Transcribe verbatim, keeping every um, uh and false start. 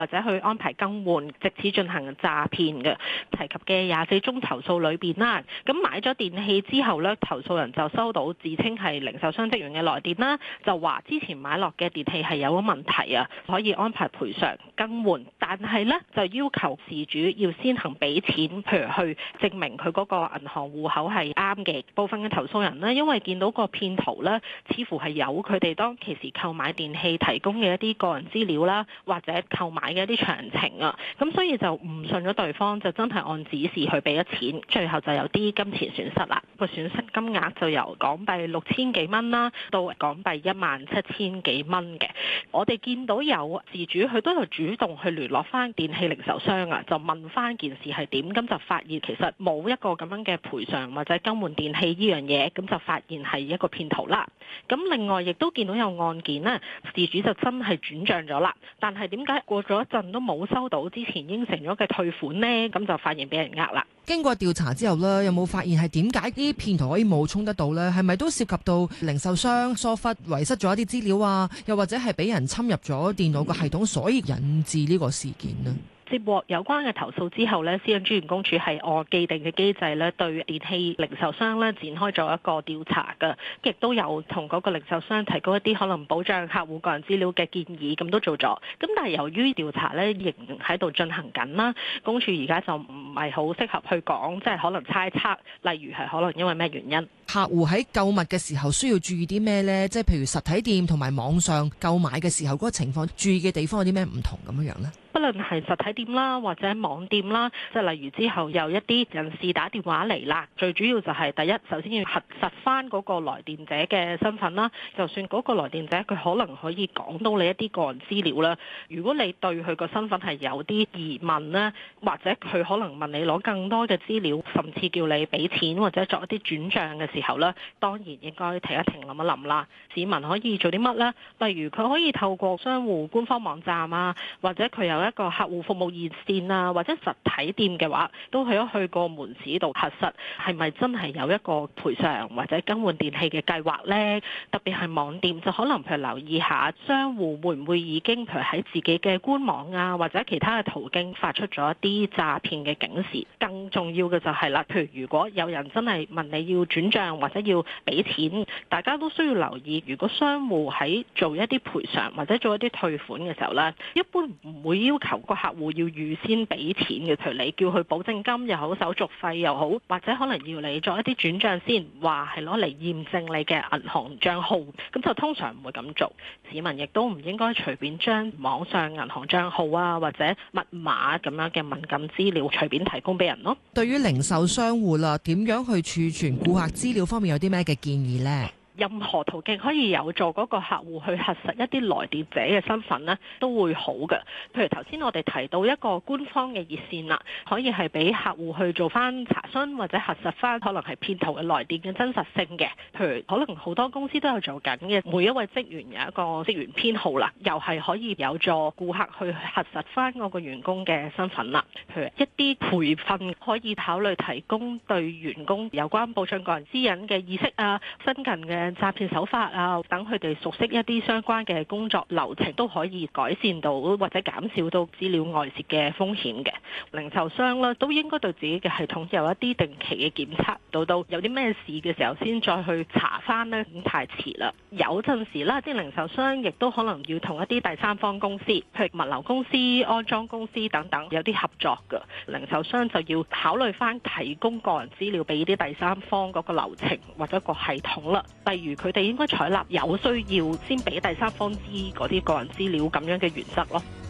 或者去安排更換，藉此進行詐騙嘅。提及嘅廿四宗投訴裏邊啦，咁買咗電器之後呢，投訴人就收到自稱係零售商職員嘅來電啦，就話之前買落嘅電器係有咗問題啊，可以安排賠償更換，但係呢，就要求事主要先行俾錢，譬如去證明佢嗰個銀行戶口係啱嘅。部分嘅投訴人呢，因為見到個騙徒呢，似乎係有佢哋當其時購買電器提供嘅一啲個人資料啦，或者購買嘅一啲詳情啊，咁所以就唔信咗對方，就真係按指示去俾咗錢，最後就有啲金錢損失啦。個損失金額就由港幣六千幾蚊啦，到港幣一萬七千幾蚊嘅。我哋見到有事主佢都有主動去聯絡翻電器零售商啊，就問翻件事係點，咁就發現其實冇一個咁樣嘅賠償或者更換電器呢樣嘢，咁就發現係一個騙徒啦。咁另外亦都見到有案件呢，事主就真係轉賬咗啦，但係點解過咗一陣都冇收到之前應承咗嘅退款呢？咁就發現俾人呃啦。 經過調查之後呢，有冇發現係點解啲騙徒可以冒充得到呢？係咪都涉及到零售商疏忽遺失咗一啲資料啊？又或者係俾人侵入咗電腦個系統，所以引致呢個事件呢？ 接獲有關嘅投訴之後呢，私隱專員公署係按既定嘅機制呢，對電器零售商呢展開咗一個調查嘅，亦都有同嗰個零售商提供一啲可能保障客戶個人資料嘅建議，咁都做咗。咁但係由於調查呢仍然喺度進行緊啦，公署而家就唔係好適合去講，即係可能猜測，例如係可能因為咩原因。 客戶喺購物嘅時候需要注意啲咩呢？即係譬如實體店同埋網上購買嘅時候嗰個情況，注意嘅地方有啲咩唔同咁樣樣呢？ 不論係實體店啦，或者網店啦，即係例如之後有一啲人士打電話嚟啦，最主要就係第一，首先要核實翻嗰個來電者嘅身份啦。就算嗰個來電者佢可能可以講到你一啲個人資料啦，如果你對佢個身份係有啲疑問啦，或者佢可能問你攞更多嘅資料，甚至叫你俾錢或者作一啲轉賬嘅時候咧，當然應該停一停諗一諗啦。市民可以做啲乜呢？例如佢可以透過商戶官方網站啊，或者佢有一個客戶服務熱線啊，或者實體店嘅話，都去咗去個門市度核實係咪真係有一個賠償或者更換電器嘅計劃呢？特別係網店就可能譬如留意下商戶會唔會已經譬如喺自己嘅官網啊，或者其他嘅途徑發出咗一啲詐騙嘅警示。更重要嘅就係啦，譬如如果有人真係問你要轉賬或者要俾錢，大家都需要留意，如果商戶喺做一啲賠償或者做一啲退款嘅時候呢，一般唔會要求個客戶要預先俾錢嘅，譬如你叫佢保證金又好，手續費又好，或者可能要你作一啲轉賬先，話係攞嚟驗證你嘅銀行帳號，咁就通常唔會咁做。市民亦都唔應該隨便將網上銀行帳號啊或者密碼咁樣嘅敏感資料隨便提供俾人咯。 對於零售商戶啦，點樣去儲存顧客資料方面有啲咩嘅建議呢？ 任何途徑可以有助嗰個客戶去核實一啲來電者嘅身份呢，都會好嘅。譬如頭先我哋提到一個官方嘅熱線啦，可以係俾客戶去做翻查詢或者核實翻可能係騙徒嘅來電嘅真實性嘅。譬如可能好多公司都有做緊嘅，每一位職員有一個職員編號啦，又係可以有助顧客去核實翻嗰個員工嘅身份啦。譬如一啲培訓可以考慮提供對員工有關保障個人私隱嘅意識啊，新近嘅詐騙手法啊，等佢哋熟悉一啲相關嘅工作流程，都可以改善到或者減少到資料外泄嘅風險嘅。零售商啦，都應該對自己嘅系統有一啲定期嘅檢測，到到有啲咩事嘅時候先再去查翻呢，咁太遲啦。有陣時啦，啲零售商亦都可能要同一啲第三方公司，譬如物流公司、安裝公司等等，有啲合作嘅。零售商就要考慮翻提供個人資料俾啲第三方嗰個流程或者個系統啦。例如佢哋應該採納有需要先俾第三方知嗰啲個人資料咁樣嘅原則咯。